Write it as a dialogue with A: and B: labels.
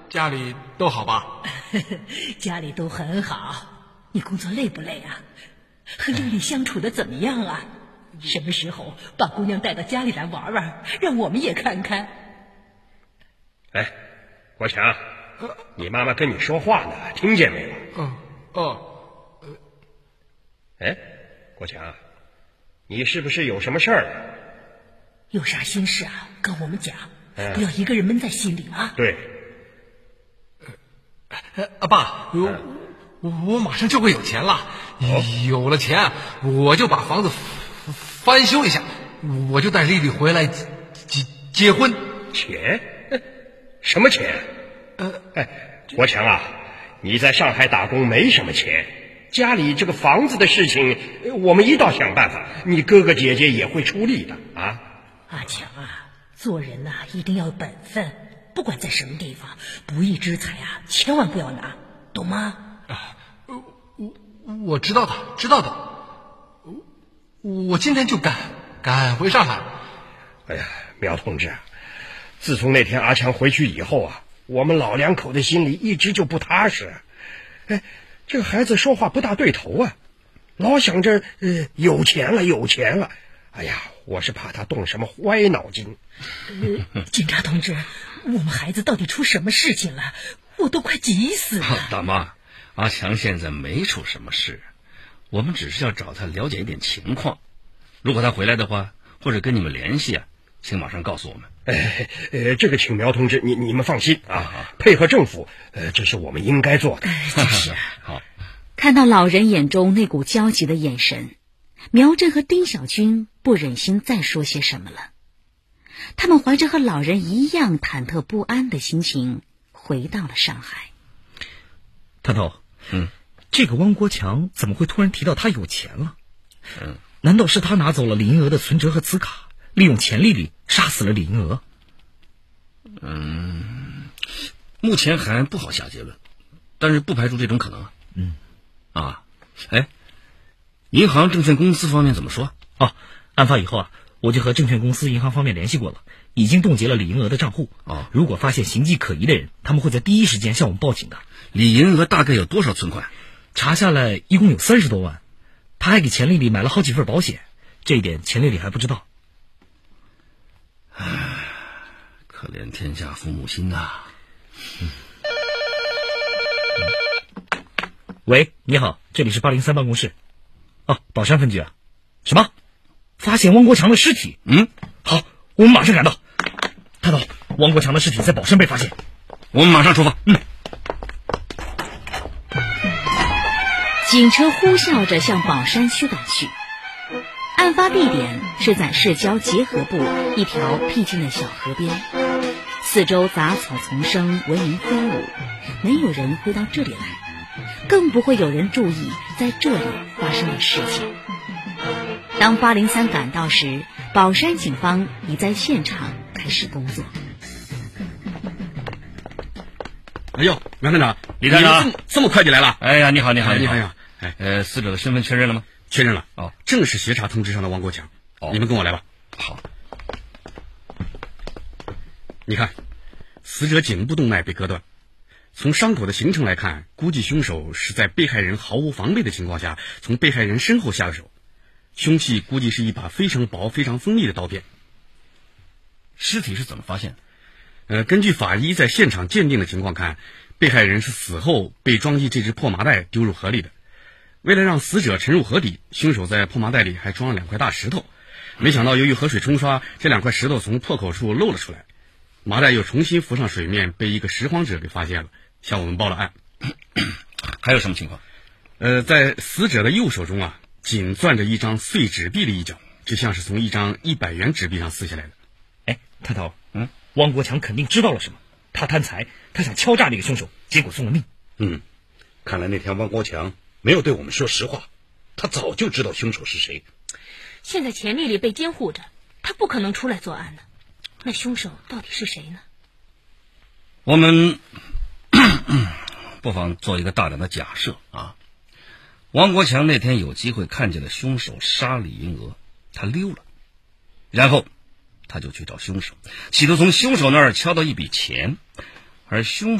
A: 家里都好吧？
B: 家里都很好。你工作累不累啊？和丽丽相处的怎么样啊？什么时候把姑娘带到家里来玩玩，让我们也看看？
C: 哎，国强，你妈妈跟你说话呢，听见没有？哎，国强，你是不是有什么事儿？
B: 有啥心事啊？跟我们讲，不要一个人闷在心里啊。
C: 对。
A: 爸，我马上就会有钱了。有了钱，我就把房子翻修一下，我就带丽丽回来结婚。
C: 钱？什么钱？国强啊，你在上海打工没什么钱，家里这个房子的事情，我们一道想办法，你哥哥姐姐也会出力的啊。
B: 阿强啊，做人呐，一定要有本分，不管在什么地方，不义之财啊，千万不要拿，懂吗？
A: 我知道的，知道的。我今天就赶回上海。
C: 哎呀，苗同志，自从那天阿强回去以后啊，我们老两口的心里一直就不踏实。哎，这个孩子说话不大对头啊，老想着有钱了有钱了。哎呀，我是怕他动什么歪脑筋。
B: 警察同志，我们孩子到底出什么事情了？我都快急死了。
D: 大妈，阿强现在没出什么事，我们只是要找他了解一点情况。如果他回来的话，或者跟你们联系啊，请马上告诉我们。
C: 这个请苗同志你们放心啊，配合政府，这是我们应该做的。
B: 就是
D: 好。
E: 看到老人眼中那股焦急的眼神，苗振和丁小军不忍心再说些什么了。他们怀着和老人一样忐忑不安的心情回到了上海。
F: 头头，这个汪国强怎么会突然提到他有钱了？难道是他拿走了李银娥的存折和磁卡，利用钱丽丽杀死了李银娥？
D: 目前还不好下结论，但是不排除这种可能。银行证券公司方面怎么说？
F: 案发以后啊，我就和证券公司银行方面联系过了，已经冻结了李银娥的账户。如果发现形迹可疑的人，他们会在第一时间向我们报警的。
D: 李银娥大概有多少存款？
F: 查下来一共有30多万，他还给钱丽丽买了好几份保险，这一点钱丽丽还不知道。
D: 可怜天下父母心呐。
F: 喂，你好，这里是803办公室。宝山分局啊。什么？发现汪国强的尸体？好，我们马上赶到。探头，汪国强的尸体在宝山被发现，
D: 我们马上出发。
E: 警车呼啸着向宝山区赶去。案发地点是在市郊结合部一条僻静的小河边，四周杂草丛生，蚊蝇飞舞，没有人会到这里来，更不会有人注意在这里发生的事情。当803赶到时，宝山警方已在现场开始工作。
G: 哎呦，苗探长，
D: 李探长，
G: 这么快就来了？
D: 哎呀，你好。
G: 你好。
D: 死者的身份确认了吗？
G: 确认了。正是协查通知上的汪国强。你们跟我来吧。
D: 好。
G: 你看，死者颈部动脉被割断，从伤口的形成来看，估计凶手是在被害人毫无防备的情况下，从被害人身后下的手。凶器估计是一把非常薄、非常锋利的刀片。
D: 尸体是怎么发现
G: 的？根据法医在现场鉴定的情况看，被害人是死后被装进这只破麻袋丢入河里的。为了让死者沉入河底，凶手在破麻袋里还装了2块大石头。没想到由于河水冲刷，这2块石头从破口处漏了出来，麻袋又重新浮上水面，被一个拾荒者给发现了，向我们报了案。
D: 还有什么情况？
G: 在死者的右手中啊，紧攥着一张碎纸币的一角，这像是从一张100元纸币上撕下来的。
F: 探头，汪国强肯定知道了什么，他贪财，他想敲诈这个凶手，结果送了命。
H: 看来那天汪国强没有对我们说实话，他早就知道凶手是谁。
I: 现在钱丽丽被监护着，他不可能出来作案呢。那凶手到底是谁呢？
D: 我们不妨做一个大胆的假设啊。汪国强那天有机会看见了凶手杀李银娥，他溜了，然后他就去找凶手，企图从凶手那儿敲到一笔钱，而凶